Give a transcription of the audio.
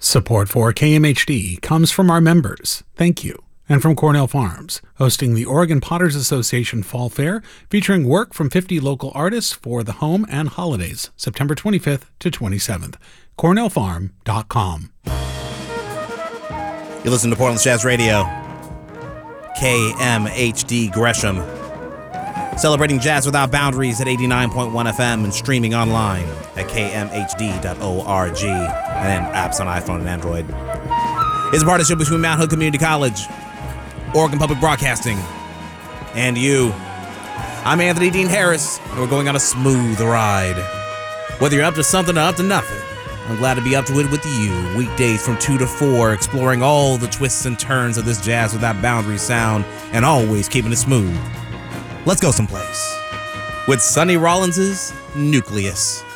Support for KMHD comes from our members. Thank you. And from Cornell Farms, hosting the Oregon Potters Association Fall Fair, featuring work from 50 local artists for the home and holidays, September 25th to 27th. CornellFarm.com. You listen to Portland Jazz Radio, KMHD Gresham, celebrating jazz without boundaries at 89.1 FM and streaming online at kmhd.org and apps on iPhone and Android. It's a partnership between Mount Hood Community College, Oregon Public Broadcasting, and you. I'm Anthony Dean Harris, and we're going on a smooth ride. Whether you're up to something or up to nothing, I'm glad to be up to it with you. Weekdays from 2 to 4, exploring all the twists and turns of this jazz without boundaries sound, and always keeping it smooth. Let's go someplace with Sonny Rollins' Nucleus.